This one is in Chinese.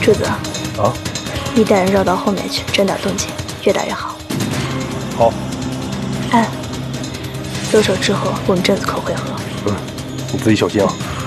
柱子。 啊。 你带人绕到后面去，睁点动静，越大越好。 好。 走手之后，我们镇子口会合。 你自己小心啊。